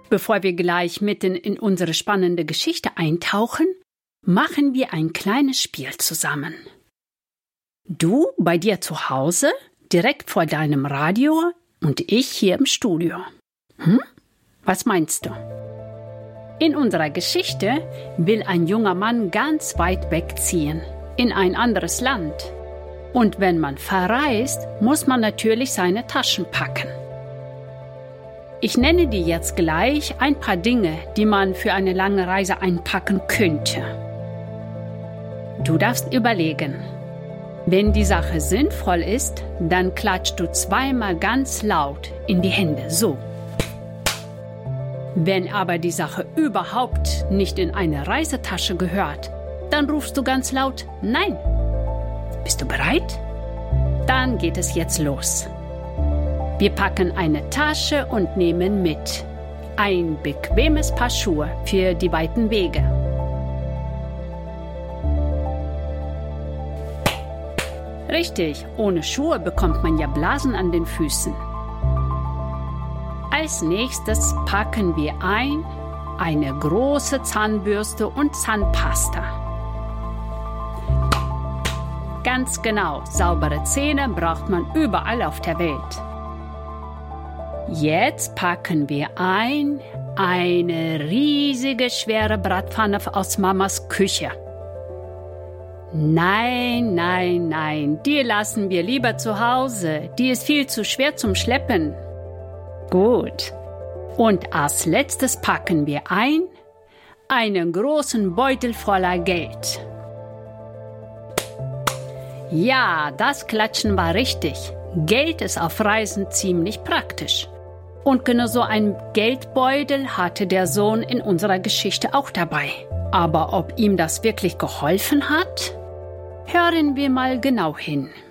Bevor wir gleich mitten in unsere spannende Geschichte eintauchen, machen wir ein kleines Spiel zusammen. Du bei dir zu Hause, direkt vor deinem Radio und ich hier im Studio. Was meinst du? In unserer Geschichte will ein junger Mann ganz weit wegziehen, in ein anderes Land. Und wenn man verreist, muss man natürlich seine Taschen packen. Ich nenne dir jetzt gleich ein paar Dinge, die man für eine lange Reise einpacken könnte. Du darfst überlegen. Wenn die Sache sinnvoll ist, dann klatschst du zweimal ganz laut in die Hände, so. Wenn aber die Sache überhaupt nicht in eine Reisetasche gehört, dann rufst du ganz laut Nein. Bist du bereit? Dann geht es jetzt los. Wir packen eine Tasche und nehmen mit ein bequemes Paar Schuhe für die weiten Wege. Richtig, ohne Schuhe bekommt man ja Blasen an den Füßen. Als nächstes packen wir eine große Zahnbürste und Zahnpasta. Ganz genau, saubere Zähne braucht man überall auf der Welt. Jetzt packen wir eine riesige, schwere Bratpfanne aus Mamas Küche. Nein, nein, nein, die lassen wir lieber zu Hause. Die ist viel zu schwer zum Schleppen. Gut. Und als letztes packen wir einen großen Beutel voller Geld. Ja, das Klatschen war richtig. Geld ist auf Reisen ziemlich praktisch. Und genau so einen Geldbeutel hatte der Sohn in unserer Geschichte auch dabei. Aber ob ihm das wirklich geholfen hat? Hören wir mal genau hin.